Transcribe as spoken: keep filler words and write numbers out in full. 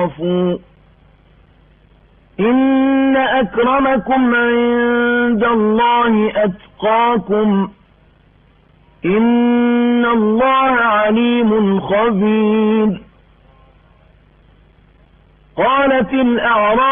تخافوا إن أكرمكم عند الله أتقاكم إن الله عليم خبير. قالت الأعراب